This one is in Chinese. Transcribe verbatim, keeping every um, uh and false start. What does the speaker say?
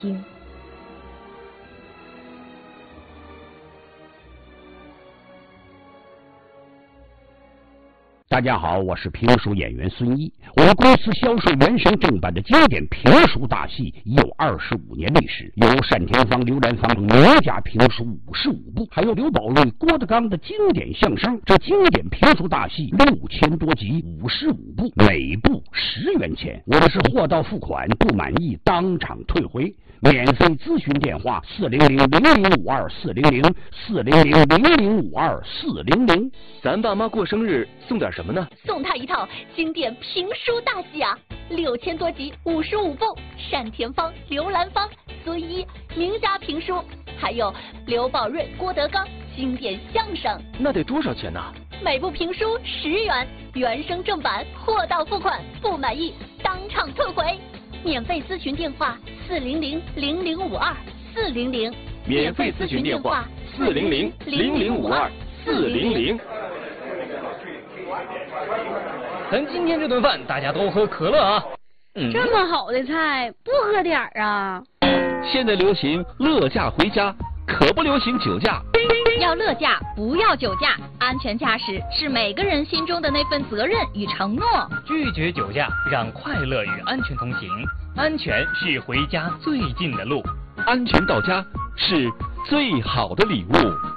听。 大家好，我是评书演员孙一。我们公司销售原声正版的经典评书大戏已有二十五年历史，有单田芳、刘兰芳名家评书五十五部，还有刘宝瑞、郭德纲的经典相声。这经典评书大戏六千多集，五十五部，每部十元钱。我们是货到付款，不满意当场退回。免费咨询电话：四零零零零五二四零零四零零零零五二四零零。 咱爸妈过生日送点什么呢？ 送他一套经典评书大戏啊，六千多集，五十五部，单田芳、刘兰芳、孙一名家评书，还有刘宝瑞、郭德纲经典相声。 那得多少钱呢？ 每部评书十元，原声正版，货到付款，不满意当场退回。免费咨询电话：四零零零零五二四零零。 免费咨询电话：四零零零零五二四零零。 咱今天这顿饭大家都喝可乐啊！ 嗯、这么好的菜不喝点儿啊？ 现在流行乐驾回家，可不流行酒驾。 要乐驾，不要酒驾。安全驾驶是每个人心中的那份责任与承诺。 拒绝酒驾，让快乐与安全同行。安全是回家最近的路， 安全到家是最好的礼物。